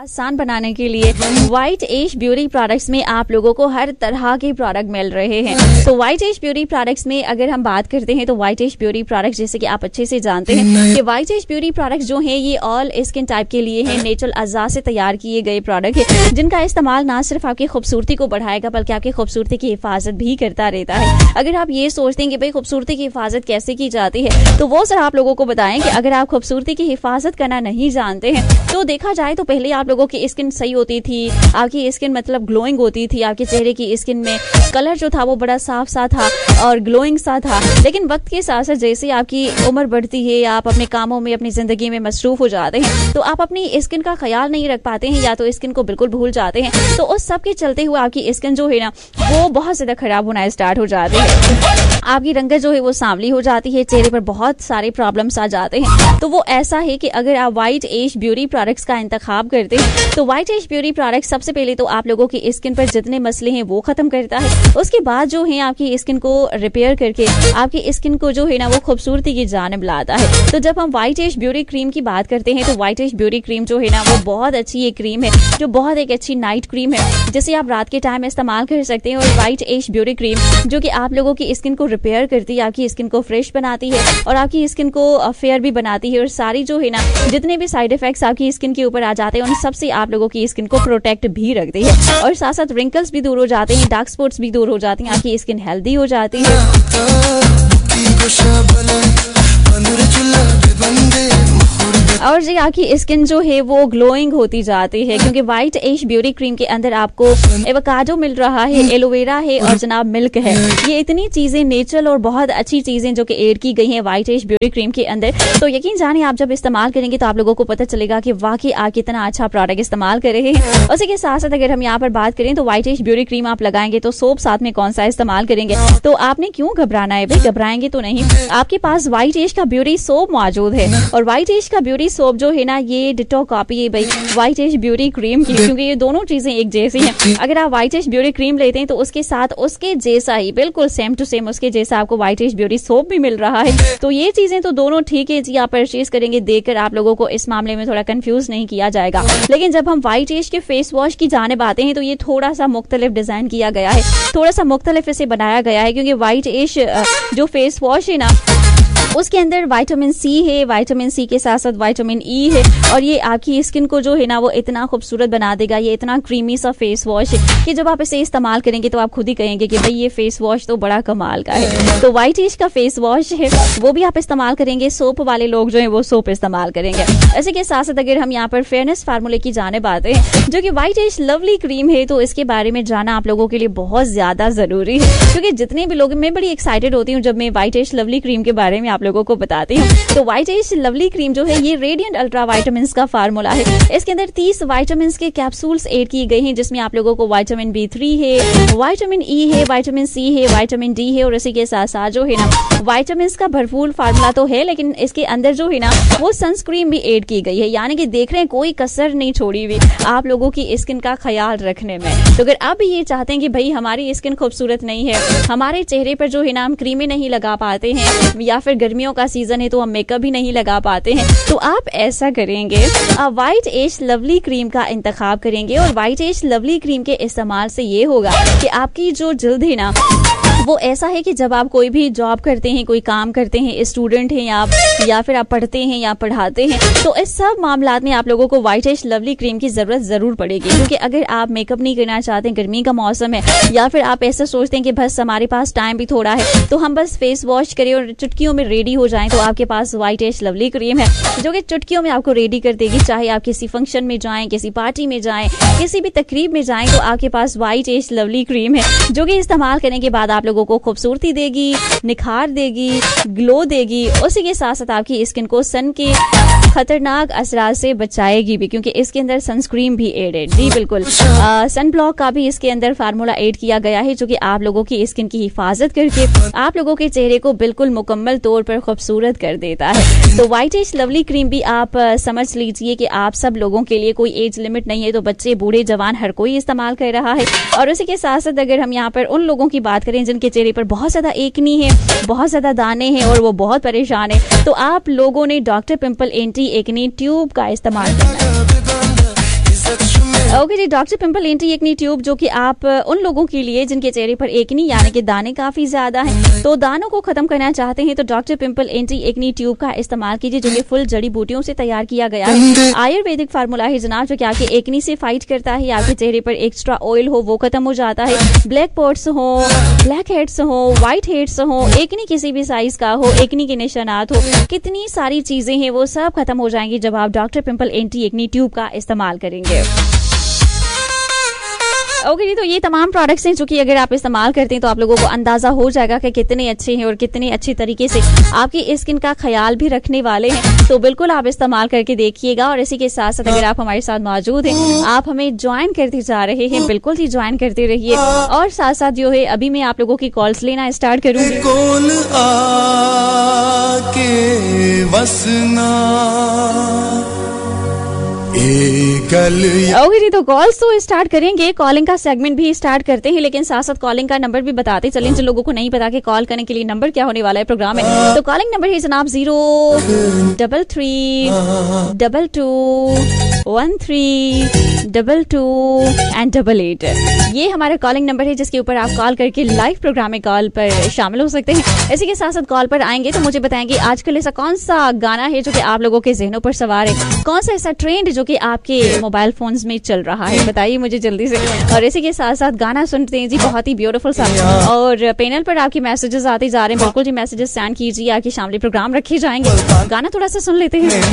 आसान बनाने के लिए व्हाइट एज ब्यूटी प्रोडक्ट्स में आप लोगों को हर तरह के प्रोडक्ट मिल रहे हैं। तो व्हाइट एज ब्यूटी प्रोडक्ट्स में अगर हम बात करते हैं तो व्हाइट एज ब्यूटी प्रोडक्ट्स जैसे कि आप अच्छे से जानते हैं कि व्हाइट एज ब्यूटी प्रोडक्ट्स जो हैं ये ऑल स्किन टाइप के लिए हैं, नेचुरल अज़ा से तैयार किए गए प्रोडक्ट है जिनका इस्तेमाल ना सिर्फ आपकी खूबसूरती को बढ़ाएगा बल्कि आपकी खूबसूरती की हिफाजत भी करता रहता है। अगर आप ये सोचते हैं कि भाई खूबसूरती की हिफाजत कैसे की जाती है तो वो सर आप लोगों को बताएं कि अगर आप खूबसूरती की हिफाजत करना नहीं जानते हैं तो देखा जाए तो पहले आप लोगों की स्किन सही होती थी, आपकी स्किन मतलब ग्लोइंग होती थी, आपके चेहरे की स्किन में कलर जो था वो बड़ा साफ सा था और ग्लोइंग सा था। लेकिन वक्त के साथ साथ जैसे आपकी उम्र बढ़ती है, आप अपने कामों में अपनी जिंदगी में मसरूफ हो जाते हैं तो आप अपनी स्किन का ख्याल नहीं रख पाते हैं या तो स्किन को बिल्कुल भूल जाते हैं। तो उस सब के चलते हुए आपकी स्किन जो है ना वो बहुत ज्यादा खराब होना स्टार्ट हो जाती है, आपकी रंगत जो है वो सांवली हो जाती है, चेहरे पर बहुत सारे प्रॉब्लम्स आ जाते हैं। तो वो ऐसा है कि अगर आप व्हाइट एज ब्यूटी प्रोडक्ट्स का इंतखाब करते हैं तो व्हाइट एज ब्यूटी प्रोडक्ट सबसे पहले तो आप लोगों की स्किन पर जितने मसले हैं वो खत्म करता है। उसके बाद जो है आपकी स्किन को रिपेयर करके आपकी स्किन को जो है ना वो खूबसूरती की जानिब लाता है। तो जब हम व्हाइट एज ब्यूटी क्रीम की बात करते हैं तो व्हाइट एज ब्यूटी क्रीम जो है ना वो बहुत अच्छी एक क्रीम है जो बहुत एक अच्छी नाइट क्रीम है जिसे आप रात के टाइम इस्तेमाल कर सकते हैं। और व्हाइट एज ब्यूटी क्रीम जो कि आप लोगों की स्किन को रिपेयर करती है, आपकी स्किन को फ्रेश बनाती है और आपकी स्किन को फेयर भी बनाती है और सारी जो है ना जितने भी साइड इफेक्ट्स आपकी स्किन के ऊपर आ जाते हैं उन सबसे आप लोगों की स्किन को प्रोटेक्ट भी रखती है और साथ साथ रिंकल्स भी दूर हो जाते हैं, डार्क स्पॉट्स भी दूर हो जाती हैं, आपकी स्किन हेल्दी हो जाती है। और जी आपकी स्किन जो है वो ग्लोइंग होती जाती है क्योंकि व्हाइट एज ब्यूटी क्रीम के अंदर आपको एवोकाडो मिल रहा है, एलोवेरा है और जनाब मिल्क है। ये इतनी चीजें नेचुरल और बहुत अच्छी चीजें जो कि ऐड की गई हैं व्हाइट एज ब्यूटी क्रीम के अंदर। तो यकीन जाने आप जब इस्तेमाल करेंगे तो आप लोगों को पता चलेगा कि वाकई आप कितना अच्छा प्रोडक्ट इस्तेमाल कर रहे हैं। उसी के साथ साथ अगर हम यहाँ पर बात करें तो व्हाइट एज ब्यूटी क्रीम आप लगाएंगे तो सोप साथ में कौन सा इस्तेमाल करेंगे। तो आपने क्यों घबराना है भाई, घबराएंगे तो नहीं, आपके पास व्हाइट एज का ब्यूटी सोप मौजूद है और व्हाइट एज का ब्यूटी सोप जो है ना ये डिटो कॉपी है भाई व्हाइट एज ब्यूटी क्रीम की, क्योंकि ये दोनों चीजें एक जैसी हैं। अगर आप व्हाइट एज ब्यूटी क्रीम लेते हैं तो उसके साथ उसके जैसा ही बिल्कुल सेम टू सेम उसके जैसा आपको व्हाइट एज ब्यूटी सोप भी मिल रहा है। तो ये चीजें तो दोनों ठीक है जी, आप परचेज करेंगे देखकर आप लोगों को इस मामले में थोड़ा कंफ्यूज नहीं किया जाएगा। लेकिन जब हम व्हाइट एज के फेस वॉश की जानिब आते हैं तो ये थोड़ा सा मुख्तलिफ डिजाइन किया गया है, थोड़ा सा मुख्तलिफ इसे बनाया गया है क्योंकि व्हाइट एज जो फेस वॉश है ना उसके अंदर विटामिन सी है, विटामिन सी के साथ साथ विटामिन ई है और ये आपकी स्किन को जो है ना वो इतना खूबसूरत बना देगा। ये इतना क्रीमी सा फेस वॉश है कि जब आप इसे इस्तेमाल करेंगे तो आप खुद ही कहेंगे कि भाई ये फेस वॉश तो बड़ा कमाल का है। तो व्हाइट एज का फेस वॉश है वो भी आप इस्तेमाल करेंगे, सोप वाले लोग जो है वो सोप इस्तेमाल करेंगे। इसी के साथ साथ अगर हम यहाँ पर फेयरनेस फार्मूले की जानिब आते हैं जो कि व्हाइट एज लवली क्रीम है तो इसके बारे में जाना आप लोगों के लिए बहुत ज्यादा जरूरी है क्योंकि जितने भी लोग, मैं बड़ी एक्साइटेड होती हूँ जब मैं व्हाइट एज लवली क्रीम के बारे में आप लोगों को बताती हूँ। तो व्हाइट एज लवली क्रीम जो है ये रेडिएंट अल्ट्रा विटामिन्स का फार्मूला है। इसके अंदर 30 विटामिन्स के कैप्सूल्स ऐड किए गए हैं जिसमें आप लोगों को विटामिन B3 है, विटामिन ई है, विटामिन सी है, विटामिन डी है और इसी के साथ साथ जो है ना विटामिन्स का भरपूर फार्मूला तो है लेकिन इसके अंदर जो है ना वो सनस्क्रीन भी ऐड की गई है, यानी कि देख रहे हैं कोई कसर नहीं छोड़ी हुई आप लोगों की स्किन का ख्याल रखने में। तो अगर आप ये चाहते हैं कि भाई हमारी स्किन खूबसूरत नहीं है, हमारे चेहरे पर जो है ना हम क्रीमें नहीं लगा पाते हैं या फिर गर्मियों का सीजन है तो हम मेकअप भी नहीं लगा पाते हैं, तो आप ऐसा करेंगे, आप व्हाइट एज लवली क्रीम का इंतखाब करेंगे और व्हाइट एज लवली क्रीम के इस्तेमाल से ये होगा कि आपकी जो जल्द है ना वो ऐसा है कि जब आप कोई भी जॉब करते हैं, कोई काम करते हैं, स्टूडेंट हैं आप या फिर आप पढ़ते हैं या पढ़ाते हैं, तो इस सब मामलात में आप लोगों को व्हाइट एज लवली क्रीम की जरूरत जरूर पड़ेगी। क्योंकि अगर आप मेकअप नहीं करना चाहते, गर्मी का मौसम है या फिर आप ऐसा सोचते हैं कि बस हमारे पास टाइम भी थोड़ा है तो हम बस फेस वॉश करें और चुटकियों में रेडी हो जाएं, तो आपके पास व्हाइट एज लवली क्रीम है जो कि चुटकियों में आपको रेडी कर देगी। चाहे आप किसी फंक्शन में जाएं, किसी पार्टी में जाएं, किसी भी तकरीब में जाएं, तो आपके पास व्हाइट एज लवली क्रीम है जो कि इस्तेमाल करने के बाद आप लोगों को खूबसूरती देगी, निखार देगी, ग्लो देगी। उसी के साथ साथ आपकी स्किन को सन के खतरनाक असरात से बचाएगी भी क्योंकि इसके अंदर सनस्क्रीन भी एडेड, जी बिल्कुल सन ब्लॉक का भी इसके अंदर फार्मूला ऐड किया गया है जो कि आप लोगों की स्किन की हिफाजत करके आप लोगों के चेहरे को बिल्कुल मुकम्मल तौर पर खूबसूरत कर देता है। तो व्हाइट एज लवली क्रीम भी आप समझ लीजिए कि आप सब लोगों के लिए कोई एज लिमिट नहीं है, तो बच्चे, बूढ़े, जवान हर कोई इस्तेमाल कर रहा है। और उसी के साथ साथ अगर हम यहाँ पर उन लोगों की बात करें जिनके चेहरे पर बहुत ज्यादा एकनी है, बहुत ज्यादा दाने हैं और वो बहुत परेशान है, तो आप लोगों ने डॉक्टर पिंपल एंटी एकनी ट्यूब का इस्तेमाल करना है। ओके जी, doctor pimple anti acne tube जो कि आप उन लोगों के लिए जिनके चेहरे पर एक्नी यानी कि दाने काफी ज्यादा हैं, तो दानों को खत्म करना चाहते हैं तो doctor pimple anti acne tube का इस्तेमाल कीजिए, जो कि फुल जड़ी बूटियों से तैयार किया गया है। आयुर्वेदिक फार्मूला है जनाब, जो कि आपके एक्नी से फाइट करता है। आपके चेहरे पर एक्स्ट्रा ऑयल हो वो खत्म हो जाता है, ब्लैक पॉट्स हो, ब्लैक हेड्स हो, व्हाइट हेड्स हो, एक्नी किसी भी साइज का हो, एक्नी के निशानात हो, कितनी सारी चीजें हैं वो सब खत्म हो जाएंगी जब आप doctor pimple anti acne tube का इस्तेमाल करेंगे। ओके जी, तो ये तमाम प्रोडक्ट्स हैं जो कि अगर आप इस्तेमाल करते हैं तो आप लोगों को अंदाजा हो जाएगा कि कितने अच्छे हैं और कितने अच्छे तरीके से आपकी स्किन का ख्याल भी रखने वाले हैं। तो बिल्कुल आप इस्तेमाल करके देखिएगा। और इसी के साथ साथ अगर आप हमारे साथ मौजूद हैं, आप हमें ज्वाइन करते जा रहे हैं, बिल्कुल ही ज्वाइन करते रहिए। और साथ साथ जो है अभी मैं आप लोगों की कॉल्स लेना स्टार्ट करूंगी। ओके जी, तो कॉल्स तो स्टार्ट करेंगे, कॉलिंग का सेगमेंट भी स्टार्ट करते हैं, लेकिन साथ साथ कॉलिंग का नंबर भी बताते चलें जिन लोगों को नहीं पता कि कॉल करने के लिए नंबर क्या होने वाला है प्रोग्राम में। तो कॉलिंग नंबर है जनाब 03322132288। ये हमारा कॉलिंग नंबर है जिसके ऊपर आप कॉल करके लाइव प्रोग्राम में कॉल पर शामिल हो सकते हैं। इसी के साथ साथ कॉल पर आएंगे तो मुझे बताएंगे आजकल ऐसा कौन सा गाना है जो कि आप लोगों के जहनों पर सवार है, कौन सा ऐसा ट्रेंड जो कि आपके मोबाइल फोन्स में चल रहा है, बताइए मुझे जल्दी से। और इसी के साथ साथ गाना सुनते हैं जी, बहुत ही ब्यूटीफुल सा। और पैनल पर आपके मैसेजेस आते जा रहे हैं, बिल्कुल जी मैसेजेस सेंड कीजिए, आपके शामिल प्रोग्राम रखे जाएंगे। गाना थोड़ा सा सुन लेते हैं।